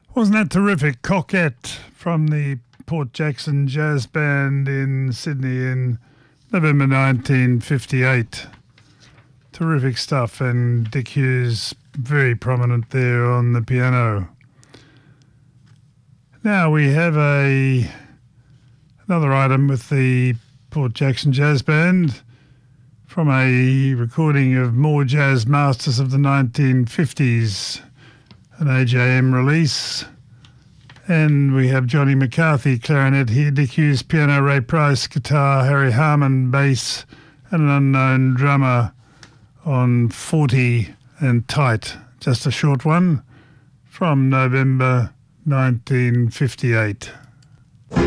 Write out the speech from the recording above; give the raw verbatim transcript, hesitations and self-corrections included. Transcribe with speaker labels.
Speaker 1: Wasn't that terrific? Coquette from the Port Jackson Jazz Band in Sydney in November nineteen fifty-eight. Terrific stuff, and Dick Hughes very prominent there on the piano. Now we have a another item with the Port Jackson Jazz Band from a recording of More Jazz Masters of the nineteen fifties, an A J M release. And we have Johnny McCarthy, clarinet here, Dick Hughes, piano, Ray Price, guitar, Harry Harman, bass, and an unknown drummer on forty and Tight. Just a short one from November nineteen fifty-eight.